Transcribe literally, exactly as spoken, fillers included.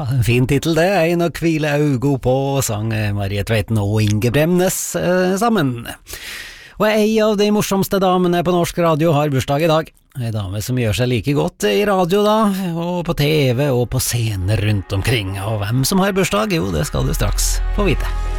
en fin titel det, en å hvile augo på, sang Marie Tveiten og Inge Bremnes eh, sammen. Og ei av de morsomste damene på norsk radio har bursdag i dag. En dame som gjør seg like godt i radio da, og på T V og på scener rundt omkring. Og hvem som har bursdag, jo det skal du straks få vite.